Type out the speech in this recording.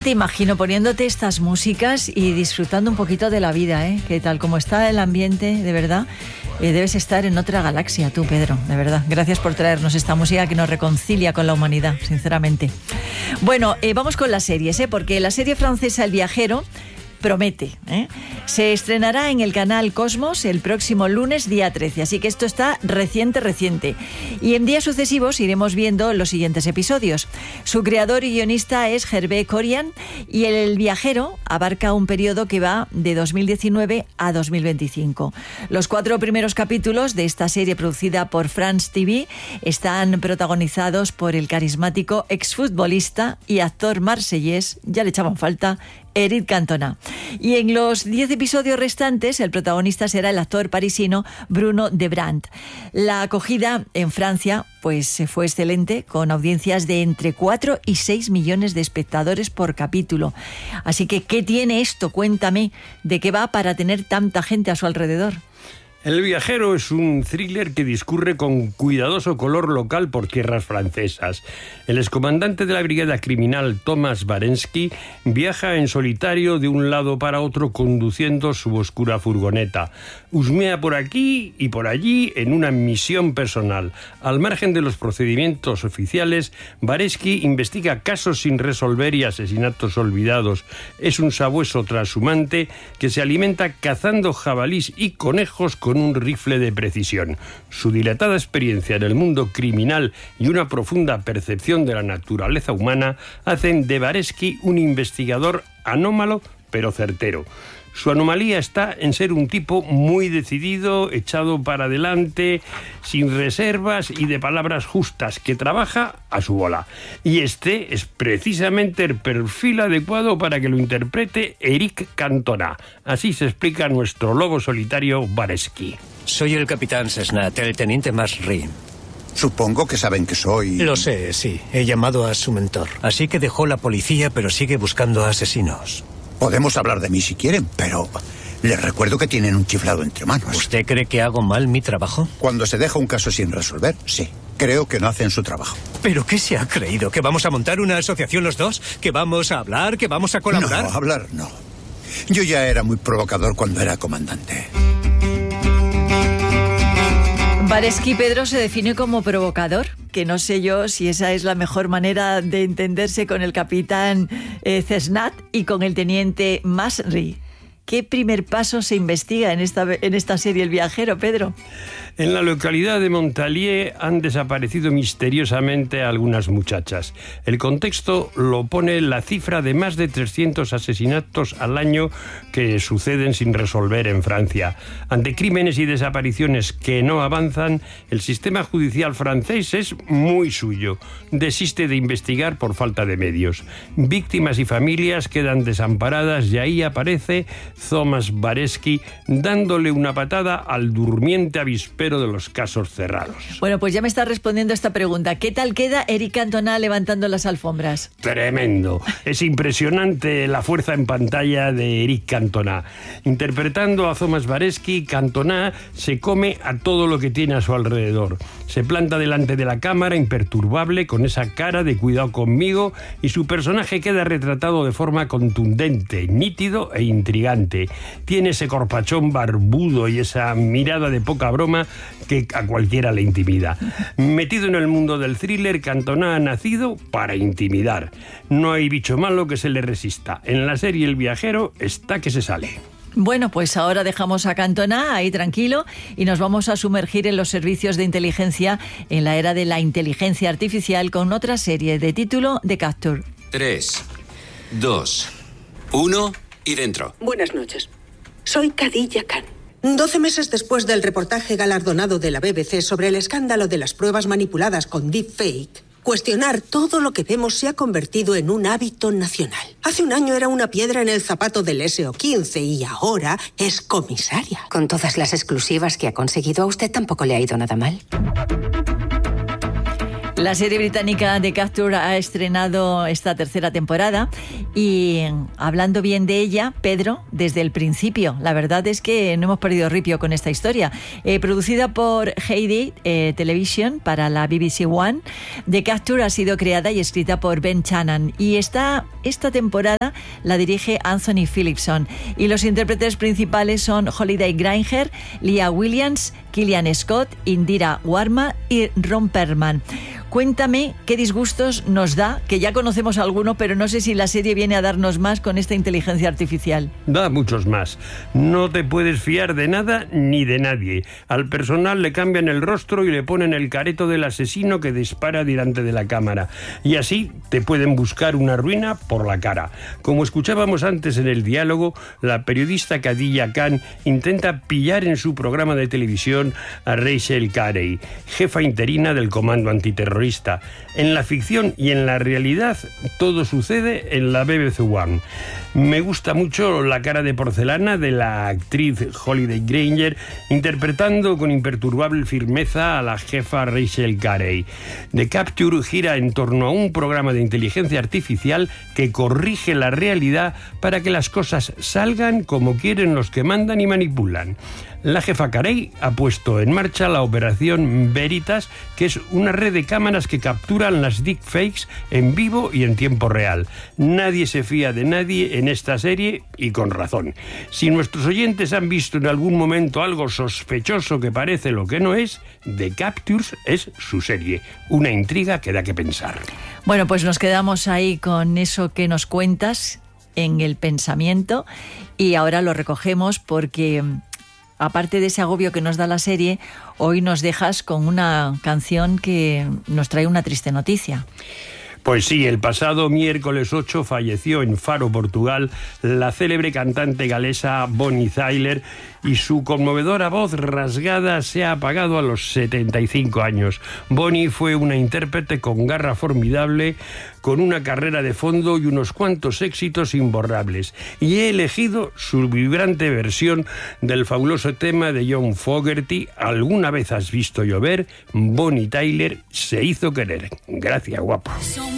te imagino poniéndote estas músicas y disfrutando un poquito de la vida, ¿eh? Que tal como está el ambiente, de verdad, debes estar en otra galaxia tú, Pedro, de verdad. Gracias por traernos esta música que nos reconcilia con la humanidad, sinceramente. Bueno, vamos con las series, porque la serie francesa El Viajero promete, se estrenará en el canal Cosmos el próximo lunes, día 13, así que esto está reciente. Y en días sucesivos iremos viendo los siguientes episodios. Su creador y guionista es Hervé Corian y El Viajero abarca un periodo que va de 2019 a 2025. Los 4 primeros capítulos de esta serie producida por France TV están protagonizados por el carismático exfutbolista y actor marsellés, ya le echaban falta, Eric Cantona. Y en los 10 episodios restantes, el protagonista será el actor parisino Bruno Debrandt. La acogida en Francia pues fue excelente, con audiencias de entre 4 y 6 millones de espectadores por capítulo. Así que, ¿qué tiene esto? Cuéntame, ¿de qué va para tener tanta gente a su alrededor? El Viajero es un thriller que discurre con cuidadoso color local por tierras francesas. El excomandante de la brigada criminal Thomas Varensky viaja en solitario de un lado para otro conduciendo su oscura furgoneta. Husmea por aquí y por allí en una misión personal. Al margen de los procedimientos oficiales, Varensky investiga casos sin resolver y asesinatos olvidados. Es un sabueso trashumante que se alimenta cazando jabalís y conejos con un rifle de precisión. Su dilatada experiencia en el mundo criminal y una profunda percepción de la naturaleza humana hacen de Varensky un investigador anómalo pero certero. Su anomalía está en ser un tipo muy decidido, echado para adelante, sin reservas y de palabras justas, que trabaja a su bola. Y este es precisamente el perfil adecuado para que lo interprete Eric Cantona. Así se explica nuestro lobo solitario Varensky. Soy el capitán Cesnat, el teniente Masri. Supongo que saben que soy... Lo sé, sí. He llamado a su mentor. Así que dejó la policía, pero sigue buscando asesinos. Podemos hablar de mí si quieren, pero les recuerdo que tienen un chiflado entre manos. ¿Usted cree que hago mal mi trabajo? Cuando se deja un caso sin resolver, sí. Creo que no hacen su trabajo. ¿Pero qué se ha creído? ¿Que vamos a montar una asociación los dos? ¿Que vamos a hablar? ¿Que vamos a colaborar? No, hablar no. Yo ya era muy provocador cuando era comandante. Varensky, Pedro, se define como provocador, que no sé yo si esa es la mejor manera de entenderse con el capitán Cesnat y con el teniente Masri. ¿Qué primer paso se investiga en esta serie El Viajero, Pedro? En la localidad de Montalier han desaparecido misteriosamente algunas muchachas. El contexto lo pone la cifra de más de 300 asesinatos al año que suceden sin resolver en Francia. Ante crímenes y desapariciones que no avanzan, el sistema judicial francés es muy suyo. Desiste de investigar por falta de medios. Víctimas y familias quedan desamparadas y ahí aparece Thomas Varensky dándole una patada al durmiente avispero de los casos cerrados. Bueno, pues ya me está respondiendo esta pregunta. ¿Qué tal queda Eric Cantona levantando las alfombras? Tremendo. Es impresionante la fuerza en pantalla de Eric Cantona. Interpretando a Thomas Varensky, Cantona se come a todo lo que tiene a su alrededor. Se planta delante de la cámara imperturbable con esa cara de cuidado conmigo y su personaje queda retratado de forma contundente, nítido e intrigante. Tiene ese corpachón barbudo y esa mirada de poca broma que a cualquiera le intimida. Metido en el mundo del thriller, Cantona ha nacido para intimidar. No hay bicho malo que se le resista. En la serie El Viajero está que se sale. Bueno, pues ahora dejamos a Cantona ahí tranquilo y nos vamos a sumergir en los servicios de inteligencia en la era de la inteligencia artificial con otra serie de título The Capture. 3, 2, 1 y dentro. Buenas noches. Soy Khadija Khan. 12 meses después del reportaje galardonado de la BBC sobre el escándalo de las pruebas manipuladas con deepfake, cuestionar todo lo que vemos se ha convertido en un hábito nacional. Hace un año era una piedra en el zapato del SO15 y ahora es comisaria. Con todas las exclusivas que ha conseguido, a usted tampoco le ha ido nada mal. La serie británica The Capture ha estrenado esta tercera temporada y hablando bien de ella, Pedro, desde el principio, la verdad es que no hemos perdido ripio con esta historia. Producida por Heidi Television para la BBC One, The Capture ha sido creada y escrita por Ben Shannon y esta temporada la dirige Anthony Phillipson y los intérpretes principales son Holliday Grainger, Leah Williams, Killian Scott, Indira Varma y Ron Perlman. Cuéntame qué disgustos nos da, que ya conocemos alguno, pero no sé si la serie viene a darnos más con esta inteligencia artificial. Da muchos más. No te puedes fiar de nada ni de nadie. Al personal le cambian el rostro y le ponen el careto del asesino que dispara delante de la cámara. Y así te pueden buscar una ruina por la cara. Como escuchábamos antes en el diálogo, la periodista Khadija Khan intenta pillar en su programa de televisión a Rachel Carey, jefa interina del comando antiterrorista. En la ficción y en la realidad todo sucede en la BBC One. Me gusta mucho la cara de porcelana de la actriz Holliday Grainger interpretando con imperturbable firmeza a la jefa Rachel Carey. The Capture gira en torno a un programa de inteligencia artificial que corrige la realidad para que las cosas salgan como quieren los que mandan y manipulan. La jefa Carey ha puesto en marcha la operación Veritas, que es una red de cámaras que capturan las deepfakes en vivo y en tiempo real. Nadie se fía de nadie en esta serie y con razón. Si nuestros oyentes han visto en algún momento algo sospechoso que parece lo que no es, The Captures es su serie. Una intriga que da que pensar. Bueno, pues nos quedamos ahí con eso que nos cuentas en el pensamiento y ahora lo recogemos porque aparte de ese agobio que nos da la serie, hoy nos dejas con una canción que nos trae una triste noticia. Pues sí, el pasado miércoles 8 falleció en Faro, Portugal, la célebre cantante galesa Bonnie Tyler y su conmovedora voz rasgada se ha apagado a los 75 años. Bonnie fue una intérprete con garra formidable, con una carrera de fondo y unos cuantos éxitos imborrables. Y he elegido su vibrante versión del fabuloso tema de John Fogerty, ¿Alguna vez has visto llover? Bonnie Tyler se hizo querer. Gracias, guapa.